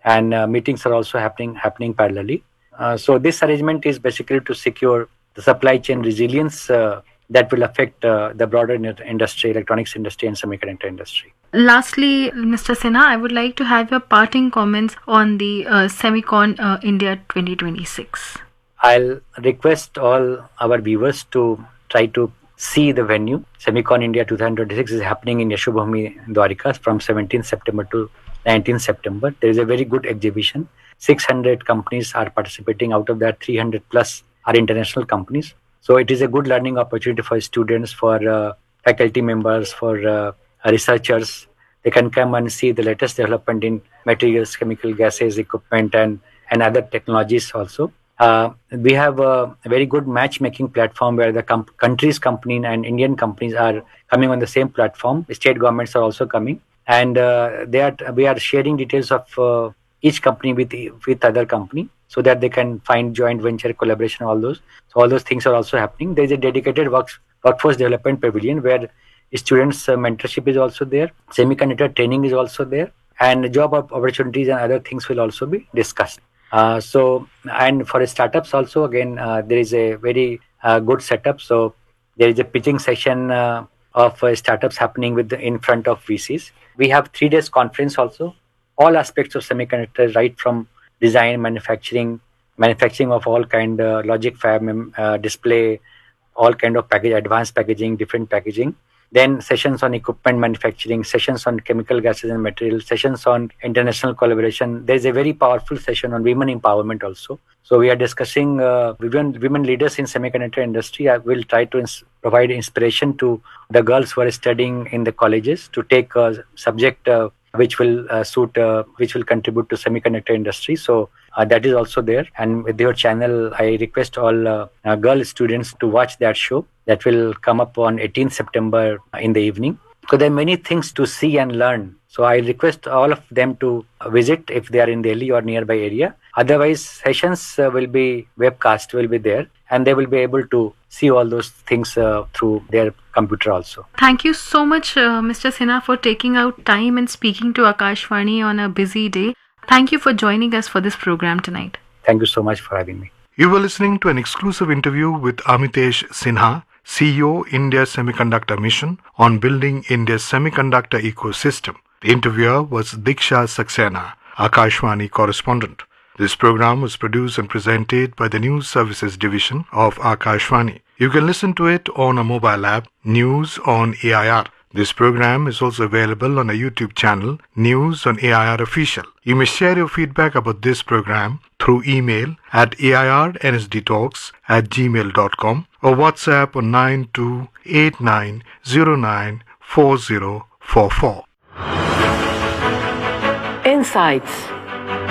and meetings are also happening parallelly. So this arrangement is basically to secure the supply chain resilience that will affect the broader industry, electronics industry and semiconductor industry. Lastly, Mr. Sinha, I would like to have your parting comments on the Semicon India 2026. I'll request all our viewers to try to see the venue. Semicon India 2026 is happening in Yashobhumi, Dwarika from 17th September to 19th September. There is a very good exhibition. 600 companies are participating. Out of that, 300 plus are international companies. So it is a good learning opportunity for students, for faculty members, for researchers. They can come and see the latest development in materials, chemical gases, equipment, and other technologies also. We have a very good matchmaking platform where the countries, company, and Indian companies are coming on the same platform. State governments are also coming, and we are sharing details of each company with other company, so that they can find joint venture, collaboration, all those. So all those things are also happening. There is a dedicated workforce development pavilion where students mentorship is also there, semiconductor training is also there, and job opportunities and other things will also be discussed. And for startups also, again, there is a very good setup. So there is a pitching session of startups happening in front of VCs. We have 3 days conference also. All aspects of semiconductors, right from design, manufacturing of all kind, logic fab, display, all kind of package, advanced packaging, different packaging. Then sessions on equipment manufacturing, sessions on chemical gases and materials, sessions on international collaboration. There's a very powerful session on women empowerment also. So we are discussing women leaders in semiconductor industry. I will try to provide inspiration to the girls who are studying in the colleges to take a subject which will which will contribute to semiconductor industry. So that is also there. And with your channel, I request all girl students to watch that show. That will come up on 18th September in the evening. So there are many things to see and learn. So I request all of them to visit if they are in Delhi or nearby area. Otherwise, sessions will be webcast, will be there, and they will be able to see all those things through their computer also. Thank you so much, Mr. Sinha, for taking out time and speaking to Akashvani on a busy day. Thank you for joining us for this program tonight. Thank you so much for having me. You were listening to an exclusive interview with Amitesh Sinha, CEO, India Semiconductor Mission, on building India's semiconductor ecosystem. The interviewer was Diksha Saxena, Akashvani correspondent. This program was produced and presented by the News Services Division of Akashvani. You can listen to it on a mobile app, News on AIR. This program is also available on a YouTube channel, News on AIR Official. You may share your feedback about this program through email at airnsdtalks@gmail.com or WhatsApp on 9289094044. Insights.